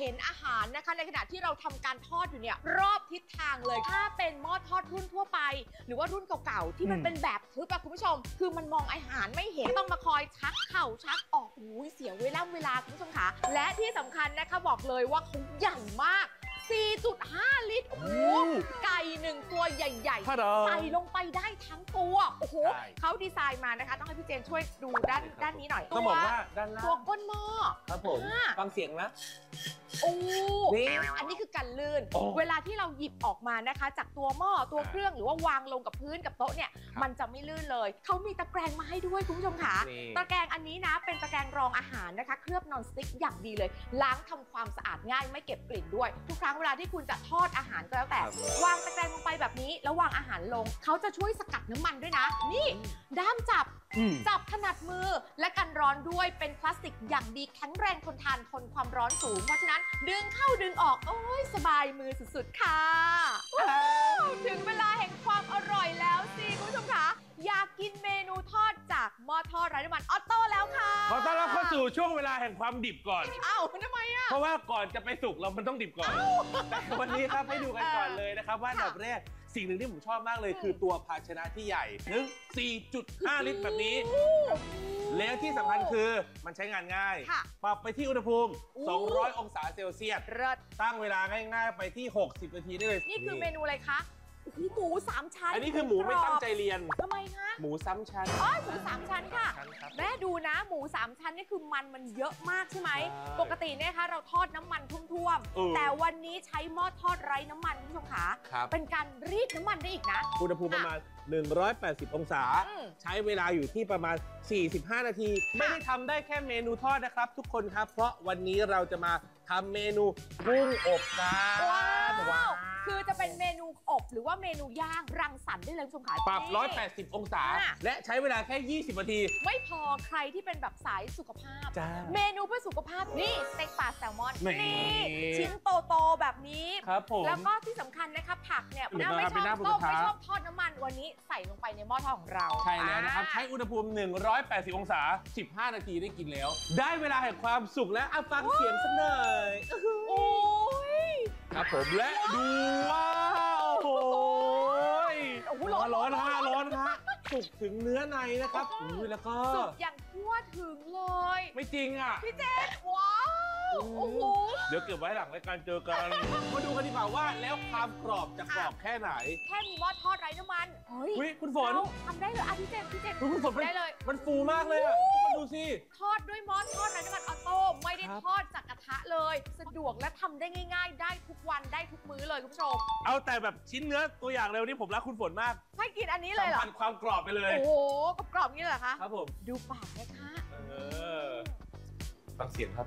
เห็นอาหารนะคะในขณะที่เราทำการทอดอยู่เนี่ยรอบทิศทางเลยถ้าเป็นหม้อทอดรุ่นทั่วไปหรือว่ารุ่นเก่าๆที่มันเป็นแบบทึบอะคุณผู้ชมคือมันมองอาหารไม่เห็นต้องมาคอยชักเข่าชักออกเสียเวลาคุณผู้ชมค่ะและที่สำคัญนะคะบอกเลยว่าเขาใหญ่มาก4.5 ลิตรโอ้โหไก่1ตัวใหญ่ๆใส่ลงไปได้ทั้งตัวโอ้โหเขาดีไซน์มานะคะต้องให้พี่เจนช่วยดูด้านนี้หน่อยต้องบอกว่าด้านล่างตัวก้นหม้อครับผมฟังเสียงนะโอ้อันนี้คือกันลื่นเวลาที่เราหยิบออกมานะคะจากตัวหม้อตัวเครื่องหรือว่าวางลงกับพื้นกับโต๊ะเนี่ยมันจะไม่ลื่นเลยเขามีตะแกรงมาให้ด้วยคุณผู้ชมค่ะตะแกรงอันนี้นะเป็นตะแกรงรองอาหารนะคะเคลือบนอนสติ๊กอย่างดีเลยล้างทำความสะอาดง่ายไม่เก็บกลิ่นด้วยทุกครั้งเวลาที่คุณจะทอดอาหารก็แล้วแต่วางตะแกรงลงไปแบบนี้แล้ววางอาหารลงเขาจะช่วยสกัดน้ำมันด้วยนะนี่ด้ามจับถนัดมือและกันร้อนด้วยเป็นพลาสติกอย่างดีแข็งแรงทนทานทนความร้อนสูงเพราะฉะนั้นดึงเข้าดึงออกโอ้ยสบายมือสุดๆค่ะถึงเวลาแห่งความอร่อยแล้วสิคุณผู้ชมคะอยากกินเมนูทอดจากหม้อทอดไร้น้ำมันออโต้แล้วค่ะขอต้อนรับเข้าสู่ช่วงเวลาแห่งความดิบก่อนอ้าวทำไมอ่ะเพราะว่าก่อนจะไปสุกเรามันต้องดิบก่อนแต่วันนี้ครับให้ดูกันก่อนเลยนะครับว่าอันดับแรกสิ่งหนึ่งที่ผมชอบมากเลยคือตัวภาชนะที่ใหญ่ถึง 4.5 ลิตรแบบนี้แล้วที่สำคัญคือมันใช้งานง่ายปรับไปที่อุณหภูมิ200 องศาเซลเซียสตั้งเวลาง่ายๆไปที่60 นาทีได้เลยนี่คือเมนูอะไรคะหมู3 ชั้นอันนี้คือหมูไม่ตั้งใจเรียนทำไมคะหมูซ้ำชั้นหมู3 ชั้นค่ะแม่ดูนะหมู3 ชั้นนี่คือมันเยอะมากใช่ไหมปกติเนี่ยคะเราทอดน้ำมันท่วมๆแต่วันนี้ใช้หม้อทอดไร้น้ำมันคุณผู้ชมคะเป็นการรีดน้ำมันได้อีกนะอุณหภูมิประมาณ180 องศาใช้เวลาอยู่ที่ประมาณ45 นาทีไม่ได้ทำได้แค่เมนูทอดนะครับทุกคนครับเพราะวันนี้เราจะมาทำเมนูกุ้งอบกันว้าวคือจะเป็นเมนูอบหรือว่าเมนูย่างรังสรรค์ได้เลยคุณผู้ชมค่ะปรับ180 องศาและใช้เวลาแค่20 นาทีไม่พอใครที่เป็นแบบสายสุขภาพเมนูเพื่อสุขภาพนี่สเต็กปลาแซลมอนนี่ชิ้นโตๆแบบนี้แล้วก็ที่สำคัญนะคะผักเนี่ยไม่ชอบทอดน้ำมันวันนี้ใส่ลงไปในหม้อทอดของเราใช่แล้วนะครับใช้อุณหภูมิ180 องศา15 นาทีได้กินแล้วได้เวลาแห่งความสุขแล้วฟังเสียงสักหน่อยโอ้ยครับผมและดูว้าวโอ้โหร้อนฮะสุกถึงเนื้อในนะครับแล้วก็สุกอย่างทั่วถึงเลยไม่จริงอ่ะพี่เจนว้าวโอ้โหเดี๋ยวเก็บไว้หลังรายการเจอกันมาดูกันดีกว่าว่าแล้วความกรอบจะกรอบแค่ไหนแค่มีหม้อทอดไร้น้ำมันเฮ้ยคุณฝนทำได้เลยพี่เจนคุณฝนได้เลยมันฟูมากเลยอ่ะดูสิทอดด้วยหม้อทอดไร้น้ำมันออโต้ไม่ได้ทอดจากกระทะเลยสะดวกและทำได้ง่ายๆได้ทุกวันได้ทุกมื้อเลยคุณผู้ชมเอาแต่แบบชิ้นเนื้อตัวอย่างเร็วนี่ผมรักคุณฝนมากให้กินอันนี้เลยเหรอสัมผัสความกรอบไปเลยโอ้โหกรอบนี่เหรอคะครับผมดูปากนะคะฟังเสียงครับ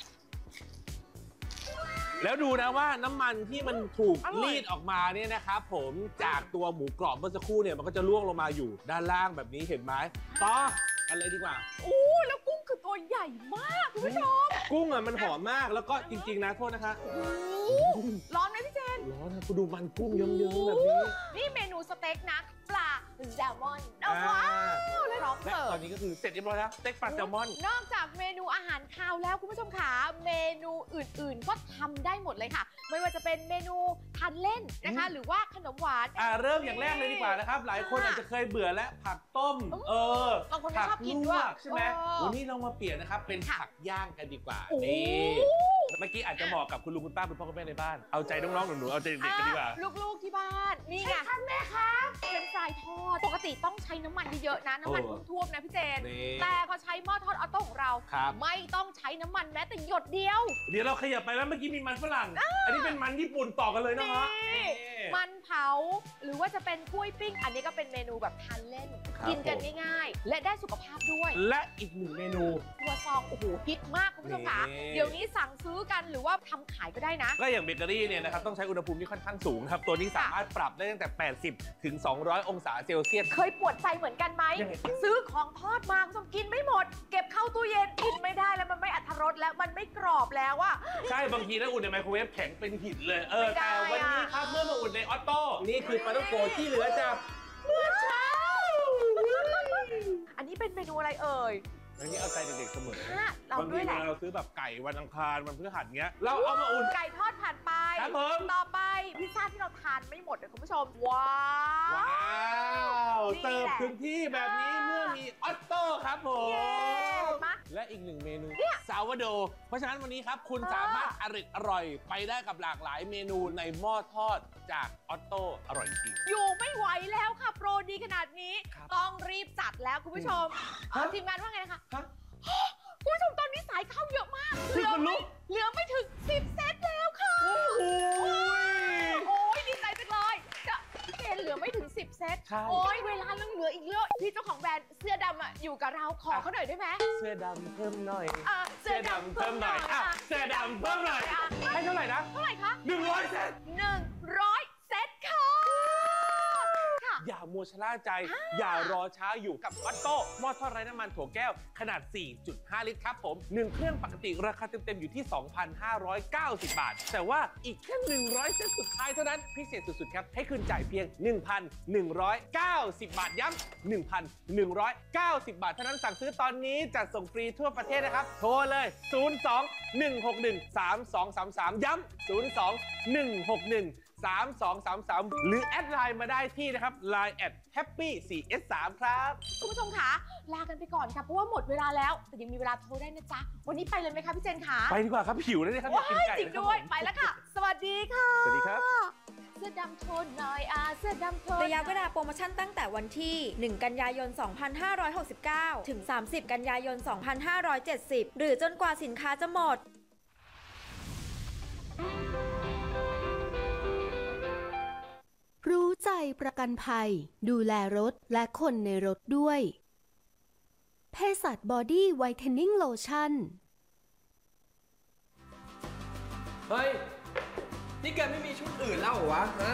แล้วดูนะว่าน้ำมันที่มันถูกรีดออกมาเนี่ยนะครับผมจากตัวหมูกรอบเมื่อสักครู่เนี่ยมันก็จะล่วงลงมาอยู่ด้านล่างแบบนี้เห็นไหมต่อกันเลยดีกว่าแล้วกุ้งคือตัวใหญ่มากคุณผู้ชมกุ้งอ่ะมันหอมมากแล้วก็จริงๆนะโทษนะคะร้อนไหมพี่เจนร้อนนะคุณดูมันกุ้งเยิ้มๆแบบนี้นี่เมนูสเต็กนะปลาแซลมอนว้าวและตอนนี้ก็คือเสร็จเรียบร้อยแล้วสเต็กปลาแซลมอนนอกจากเมนูอาหารคาวแล้วคุณผู้ชมขาเมนูอื่นๆก็ทำได้หมดเลยค่ะไม่ว่าจะเป็นเมนูทานเล่นนะคะหรือว่าขนมหวานเริ่มอย่างแรกเลยดีกว่านะครับหลายคนอาจจะเคยเบื่อแล้วผักต้มบางคนไม่ชอบกินด้วยใช่ไหมวันนี้เรามาเปลี่ยนนะครับเป็นผักย่างกันดีกว่านี่เมื่อกี้อาจจะเหมาะกับคุณลุงคุณป้าคุณพ่อคุณแม่ในบ้านเอาใจน้องๆหนูๆเอาใจเด็กๆกันดีกว่าลูกๆที่บ้านนี่ไงท่านแม่ครับเป็นฟรายทอดปกติต้องใช้น้ำมันเยอะๆนะน้ำมันท่วมๆนะพี่เจนแต่พอใช้หม้อทอดออโต้ของเราไม่ต้องใช้น้ำมันแม้แต่หยดเดียวเดี๋ยวเราขยับไปแล้วเมื่อกี้มีมันฝรั่งอันนี้เป็นมันญี่ปุ่นต่อกันเลยนะฮะมันเผาหรือว่าจะเป็นกล้วยปิ้งอันนี้ก็เป็นเมนูแบบทานเล่นกินกันง่ายๆและได้สุขภาพด้วยและอีกหนึ่งเมนูตัวซองโอ้โหฮิตมากคุณผู้ชมคะเดี๋ยวนี้สั่งซื้อกันหรือว่าทำขายก็ได้นะก็อย่างเบเกอรี่เนี่ยนะครับต้องใช้อุณหภูมิที่ค่อนข้างสูงครับตัวนี้สามารถปรับได้ตั้งแต่80 ถึง 200 องศาเซลเซียสเคยปวดใจเหมือนกันไหมซื้อของทอดมาคุณผู้ชมกินไม่หมดเก็บเข้าตู้เย็นกินไม่ได้แล้วมันไม่อรรถรสแล้วมันไม่กรอบแล้วอะใช่บางทีถ้าอุ่นในไมโครเวฟแข็งเป็นหินเลยแต่วันนี้ครับเมื่อมาอุ่นในออโต้นี่คือปลาท่องโกที่เหลือจากเมื่อเช้าอันนี้เป็นเมนูอะไรเอ่ยอันนี้เอาใจเด็กๆเสมอเราบางด้ทีวยแหเวละลาเราซื้อแบบไก่วันอังคารวันพฤหัสเงี้ยเราเอามาอุ่นไก่ทอดผ่านไปครับผมต่อไปพิซซ่าที่เราทานไม่หมดเลยคุณผู้ชม ว้าวว้าวนี่แหละเสิร์ฟถึงที่แบบนี้เมื่อมีออตโต้ครับผมเย้มาและอีกหนึ่งเมนูซาวโดเพราะฉะนั้นวันนี้ครับคุณสามารถอร่อยไปได้กับหลากหลายเมนูในหม้อทอดจากออตโต้อร่อยจริงอยู่ไม่ไหวแล้วค่ะ โปรดีขนาดนี้ครับต้องรีบจัดแล้วคุณผู้ชมฮะทีมงานว่าไงนะคะฮะคุณผู้ชมตอนนี้สายเข้าเยอะมากคือคนลุกเหลือไม่ถึง 10 เซตแล้วค่ะโอ้ยโอ้ยดีใจจังเลยจะพี่เจนเหลือไม่ถึง 10 เซตใช่โอ้ยเวลายังเหลืออีกเยอะพี่เจ้าของแบรนด์เสื้อดำอยู่กับเราขอเขาหน่อยได้ไหมเสื้อดำเพิ่มหน่อยเสื้อดำเพิ่มหน่อยเสื้อดำเพิ่มหน่อยให้เท่าไหร่นะเท่าไหร่คะ 100 เซต 100 เซตค่ะอย่ามัวชะล่าใจ อย่ารอช้าอยู่กับออตโต้หม้อทอดไร้น้ำมันถั่วแก้วขนาด 4.5 ลิตรครับผม 1 เครื่องปกติราคาเต็มๆอยู่ที่ 2,590 บาท แต่ว่าอีกแค่100 เซตสุดท้ายเท่านั้น พิเศษสุดๆครับ ให้คุณจ่ายเพียง 1,190 บาท ย้ำ 1,190 บาทเท่านั้นสั่งซื้อตอนนี้จัดส่งฟรีทั่วประเทศนะครับ โทรเลย 02-161-3233 ย้ำ 02-161-3233 หรือแอดไลน์มาได้ที่นะครับ Line @happy4s3 ครับคุณผู้ชมคะลากันไปก่อนค่ะเพราะว่าหมดเวลาแล้ว แต่ยังมีเวลาโทรได้นะจ๊ะ วันนี้ไปเลยไหมคะพี่เจนคะไปดีกว่าครับหิวแล้วเนี่ยครับอยากกินไก่จริงด้วย ไปแล้วค่ะ สวัสดีค่ะสวัสดีครับเสื้อดำโทนหน่อยเสื้อดำโทนระยะเวลาโปรโมชั่นตั้งแต่วันที่ 1 กันยายน 2569 ถึง 30 กันยายน 2570 หรือจนกว่าสินค้าจะหมดรู้ใจประกันภัย ดูแลรถและคนในรถด้วยเภสัชบอดี้ไวท์เทนนิ่งโลชั่นเฮ้ย นี่แกไม่มีชุดอื่นแล้วเหรอวะฮะ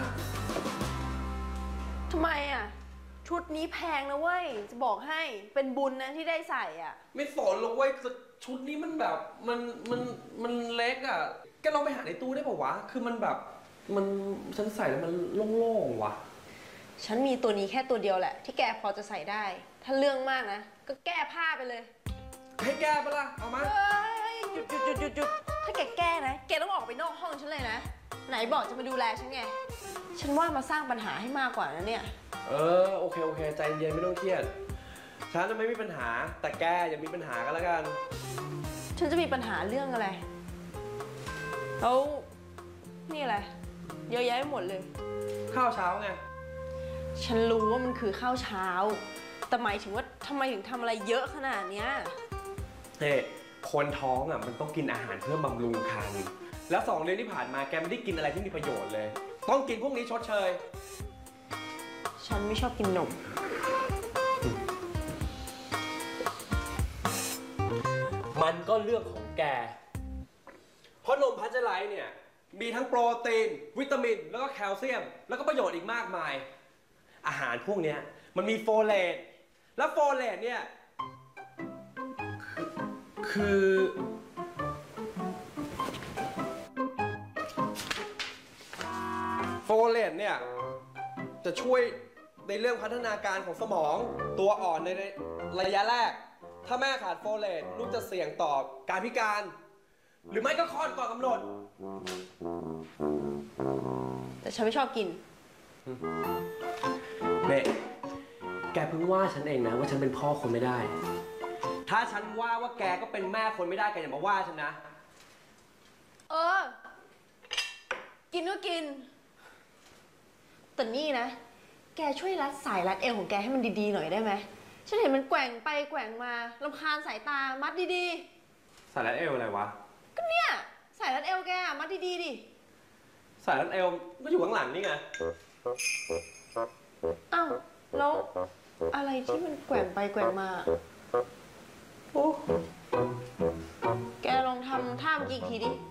ทำไมอ่ะ ชุดนี้แพงนะเว้ย จะบอกให้เป็นบุญนะที่ได้ใส่อ่ะไม่สนหรอกเว้ยชุดนี้มันแบบมันเล็กอ่ะ แกลองไปหาในตู้ได้ป่าววะ คือมันแบบฉันใส่แล้วมันโล่งๆว่ะฉันมีตัวนี้แค่ตัวเดียวแหละ ที่แกพอจะใส่ได้ ถ้าเรื่องมากนะ ก็แก้ผ้าไปเลยให้แกปะล่ะ เอามาเฮ้ยหยุดถ้าแกแก้นะ แกต้องออกไปนอกห้องฉันเลยนะ ไหนบอกจะมาดูแลฉันไง ฉันว่ามาสร้างปัญหาให้มากกว่านะเนี่ยโอเค ใจเย็นไม่ต้องเครียด ฉันจะไม่มีปัญหา แต่แกอย่ามีปัญหากันแล้วกันฉันจะมีปัญหาเรื่องอะไรแล้วนี่อะไร เยอะแยะไปหมดเลยข้าวเช้าไงฉันรู้ว่ามันคือข้าวเช้า แต่หมายถึงว่าทำไมถึงทำอะไรเยอะขนาดเนี้ยเฮ้คนท้องอ่ะมันต้องกินอาหารเพื่อบำรุงครรภ์แล้ว2 เดือนที่ผ่านมาแกไม่ได้กินอะไรที่มีประโยชน์เลย ต้องกินพวกนี้ชดเชยฉันไม่ชอบกินนมมันก็เรื่องของแก เพราะนมพัชไลท์เนี่ยมีทั้งโปรตีน วิตามิน แล้วก็แคลเซียม แล้วก็ประโยชน์อีกมากมาย อาหารพวกเนี้ยมันมีโฟเลต แล้วโฟเลตเนี่ยคือโฟเลตเนี่ยจะช่วยในเรื่องพัฒนาการของสมองตัวอ่อนในระยะแรก ถ้าแม่ขาดโฟเลตลูกจะเสี่ยงต่อการพิการ หรือไม่ก็คลอดก่อนกำหนดแต่ฉันไม่ชอบกินเน่แกเพิ่งว่าฉันเองนะว่าฉันเป็นพ่อคนไม่ได้ ถ้าฉันว่าแกก็เป็นแม่คนไม่ได้แกอย่ามาว่าฉันนะเออ กินก็กิน แต่นี่นะ แกช่วยรัดสายรัดเอวของแกให้มันดีๆหน่อยได้ไหม ฉันเห็นมันแกว่งไปแกว่งมารำคาญสายตา มัดดีสายรัดเอวอะไรวะๆ ก็เนี่ยสายรัดเอวแกอะมัดดีๆดิสายรัดเอวก็อยู่ข้างหลังนี่ไงอ้าว แล้วอะไรที่มันแกว่งไปแกว่งมาโอ้แกลองทำท่าเมื่อกี้อีกทีดิ